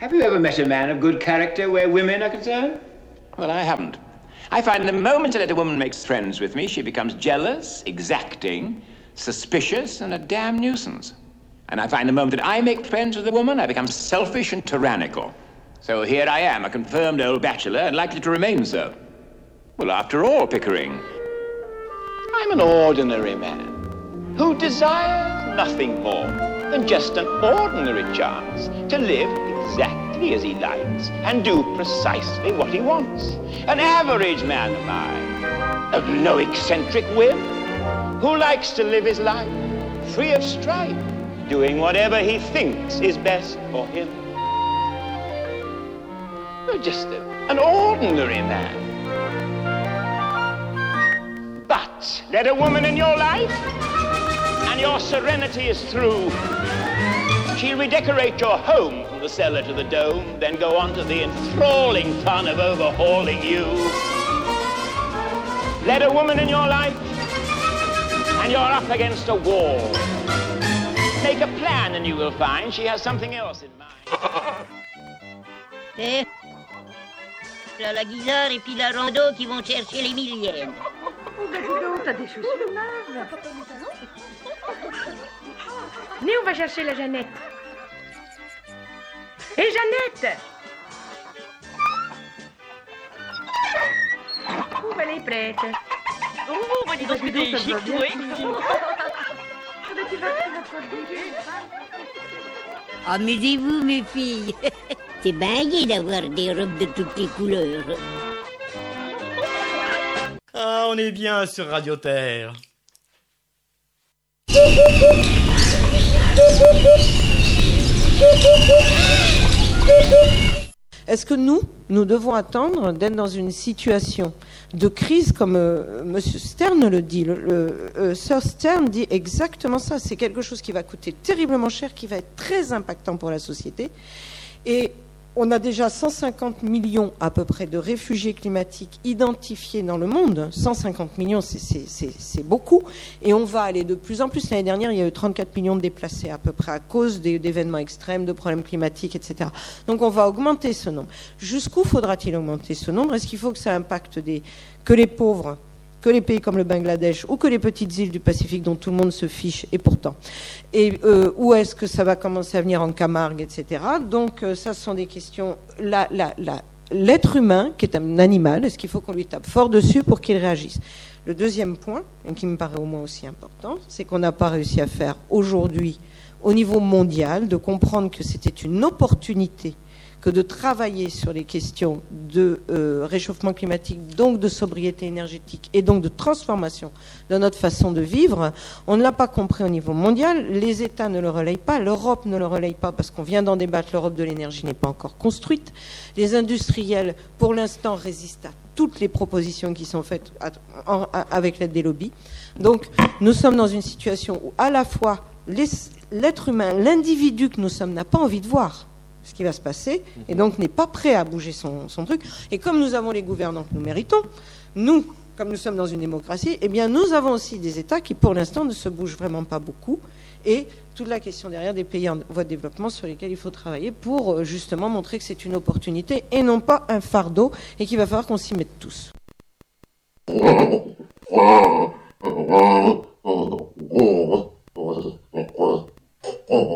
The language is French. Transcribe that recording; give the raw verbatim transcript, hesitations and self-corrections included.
Have you ever met a man of good character where women are concerned? Well, I haven't. I find the moment that a woman makes friends with me, she becomes jealous, exacting, suspicious, and a damn nuisance. And I find the moment that I make friends with a woman, I become selfish and tyrannical. So here I am, a confirmed old bachelor, and likely to remain so. Well, after all, Pickering, I'm an ordinary man who desires nothing more than just an ordinary chance to live exactly as he likes and do precisely what he wants. An average man am I, of no eccentric whim, who likes to live his life free of strife, doing whatever he thinks is best for him. You're just a, an ordinary man. But let a woman in your life, and your serenity is through. She'll redecorate your home from the cellar to the dome, then go on to the enthralling fun of overhauling you. Let a woman in your life, and you're up against a wall. Make a plan and you will find she has something else in mind. Eh, là, la Guisard et puis la Rondeau qui vont chercher les millièmes. Oh, ben dis donc, t'as des chaussures neuves. Mais on va chercher la Jeannette. Hé, Jeannette! Oh, elle est prête. Oh, bah dis donc, c'est chic, oui. Amusez-vous, mes filles. C'est bien gai d'avoir des robes de toutes les couleurs. Ah, on est bien sur Radio Terre. Est-ce que nous, nous devons attendre d'être dans une situation de crise comme euh, M. Stern le dit. Le, le, euh, Sir Stern dit exactement ça. C'est quelque chose qui va coûter terriblement cher, qui va être très impactant pour la société. Et on a déjà cent cinquante millions à peu près de réfugiés climatiques identifiés dans le monde. cent cinquante millions, c'est, c'est, c'est, c'est beaucoup. Et on va aller de plus en plus. L'année dernière, il y a eu trente-quatre millions de déplacés à peu près à cause des, d'événements extrêmes, de problèmes climatiques, et cetera. Donc on va augmenter ce nombre. Jusqu'où faudra-t-il augmenter ce nombre? Est-ce qu'il faut que ça impacte des, que les pauvres, que les pays comme le Bangladesh ou que les petites îles du Pacifique dont tout le monde se fiche, et pourtant. Et euh, où est-ce que ça va commencer à venir en Camargue, et cetera. Donc euh, ça, ce sont des questions. La, la, la, l'être humain, qui est un animal, est-ce qu'il faut qu'on lui tape fort dessus pour qu'il réagisse? Le deuxième point, et qui me paraît au moins aussi important, c'est qu'on n'a pas réussi à faire aujourd'hui, au niveau mondial, de comprendre que c'était une opportunité que de travailler sur les questions de euh, réchauffement climatique, donc de sobriété énergétique et donc de transformation de notre façon de vivre. On ne l'a pas compris au niveau mondial, les États ne le relayent pas, l'Europe ne le relaye pas parce qu'on vient d'en débattre, l'Europe de l'énergie n'est pas encore construite. Les industriels, pour l'instant, résistent à toutes les propositions qui sont faites à, en, à, avec l'aide des lobbies. Donc, nous sommes dans une situation où à la fois les, l'être humain, l'individu que nous sommes n'a pas envie de voir ce qui va se passer, et donc n'est pas prêt à bouger son, son truc. Et comme nous avons les gouvernants que nous méritons, nous, comme nous sommes dans une démocratie, eh bien nous avons aussi des États qui, pour l'instant, ne se bougent vraiment pas beaucoup, et toute la question derrière des pays en voie de développement sur lesquels il faut travailler pour justement montrer que c'est une opportunité et non pas un fardeau, et qu'il va falloir qu'on s'y mette tous.